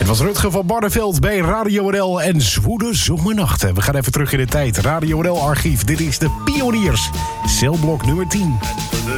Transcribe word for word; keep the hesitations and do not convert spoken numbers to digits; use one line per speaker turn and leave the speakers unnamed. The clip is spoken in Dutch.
was Rutger van Barneveld bij Radio N L en Zwoele Zomernachten. We gaan even terug in de tijd. Radio N L archief, dit is de Pioniers. Celblok nummer tien.